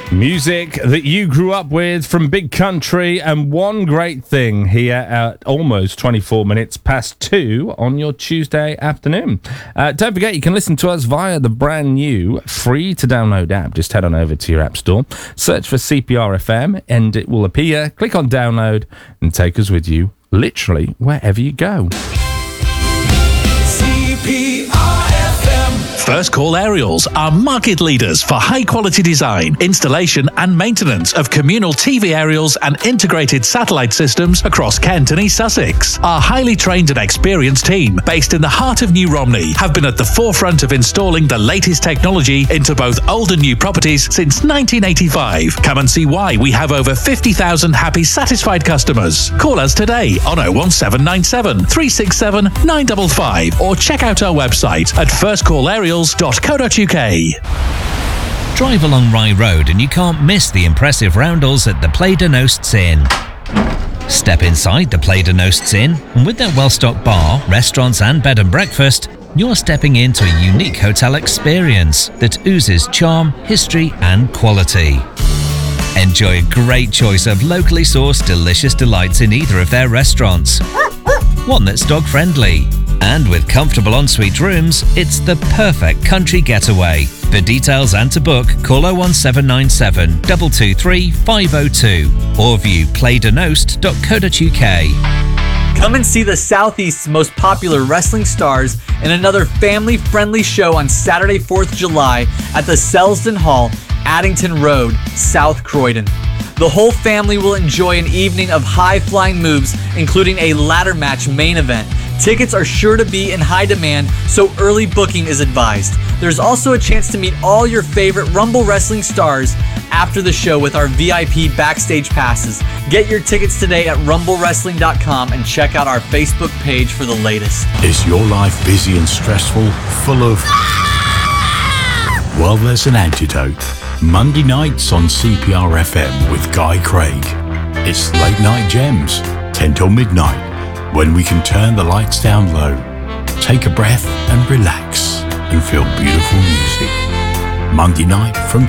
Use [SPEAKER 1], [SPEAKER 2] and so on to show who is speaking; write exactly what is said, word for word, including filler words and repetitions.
[SPEAKER 1] Music that you grew up with from Big Country, and one great thing here at almost twenty-four minutes past two on your Tuesday afternoon. Uh, don't forget, you can listen to us via the brand new free to download app. Just head on over to your app store, search for C P R F M, and it will appear. Click on download and take us with you literally wherever you go.
[SPEAKER 2] C P R F M.
[SPEAKER 3] First Call Aerials are market leaders for high-quality design, installation and maintenance of communal T V aerials and integrated satellite systems across Kent and East Sussex. Our highly trained and experienced team, based in the heart of New Romney, have been at the forefront of installing the latest technology into both old and new properties since nineteen eighty-five. Come and see why we have over fifty thousand happy, satisfied customers. Call us today on oh one seven nine seven, three six seven, nine five five or check out our website at first call aerials dot co dot uk.
[SPEAKER 4] Drive along Rye Road and you can't miss the impressive roundels at the Play de Nosts Inn. Step inside the Play de Nosts Inn, and with their well-stocked bar, restaurants and bed and breakfast, you're stepping into a unique hotel experience that oozes charm, history and quality. Enjoy a great choice of locally sourced delicious delights in either of their restaurants. One that's dog-friendly. And with comfortable ensuite rooms, it's the perfect country getaway. For details and to book, call oh one seven nine seven, two two three, five oh two or view play de nost dot co dot uk.
[SPEAKER 5] Come and see the Southeast's most popular wrestling stars in another family-friendly show on Saturday, fourth of July at the Selsdon Hall, Addington Road, South Croydon. The whole family will enjoy an evening of high-flying moves, including a ladder match main event. Tickets are sure to be in high demand, so early booking is advised. There's also a chance to meet all your favorite Rumble Wrestling stars after the show with our V I P backstage passes. Get your tickets today at rumble wrestling dot com and check out our Facebook page for the latest.
[SPEAKER 6] Is your life busy and stressful, full of... Well, there's an antidote. Monday nights on C P R F M with Guy Craig. It's Late Night Gems, ten till midnight, when we can turn the lights down low, take a breath and relax and feel beautiful music. Monday night from